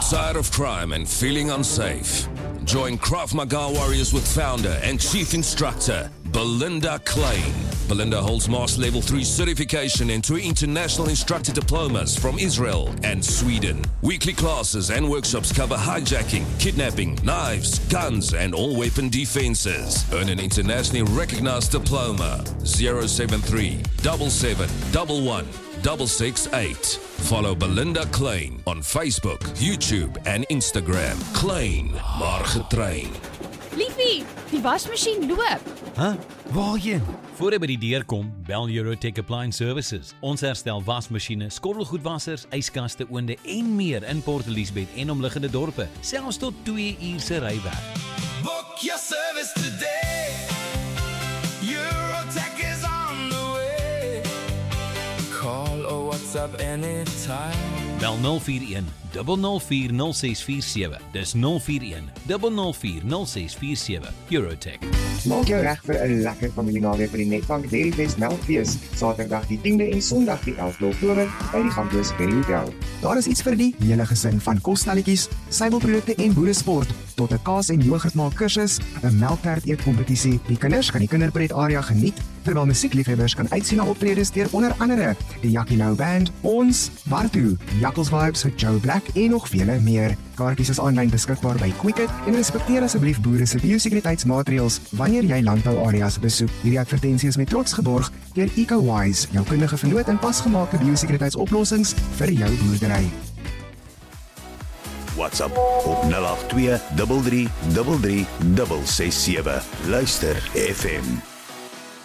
Tired of crime and feeling unsafe? Join Krav Maga Warriors with founder and chief instructor Belinda Klein. Belinda holds Master Level 3 certification and 2 international instructor diplomas from Israel and Sweden. Weekly classes and workshops cover hijacking, kidnapping, knives, guns, and all weapon defenses. Earn an internationally recognized diploma. 073 77 11 668. Follow Belinda Klein on Facebook, YouTube, and Instagram. Klein, maar getrain. Liefie, die wasmasjien loop. Waarheen? Voor jy by die deur kom, bel Eurotech Appliance Services. Ons herstel wasmasjiene, skottelgoedwassers, yskaste, oonde en meer in Port Elizabeth en omliggende dorpe, selfs tot 2 uur se rywerk. Book your service today. Eurotech is on the way. Call or WhatsApp anytime. Bel 041 004 0647. Dis 041 004 0647. Eurotech. Maak jou reg vir 'n lekker familienaweek by die Netbank Dairyfest Melkfees, Saterdag die 10de en Sondag die 11de Oktober by die Gamblers Berry Hotel. Daar is iets vir die hele gesin, van kosstelletjies, suiwelprodukte en boeresport tot 'n kaas en yoghurtmaak kursus, 'n melktert eetkompetisie. Die kinders gaan die kinderpret area geniet, terwyl musiekliefhebbers kan uitsien na optredes deur onder andere die Jackie Nou Band, ons, Bartu, Jackals Vibes, Joe Black en nog vele meer. Kaartjies is aanlyn beskikbaar by Quicket en respekteer asseblief boere se biosekuriteitsmaatreëls wanneer jy landbouareas besoek. Hierdie advertensie is met trots geborg deur EcoWise, jou kundige vernoot in pasgemaakte biosekuriteitsoplossings vir jou boerdery. WhatsApp op 082 33 33 667. Luister FM.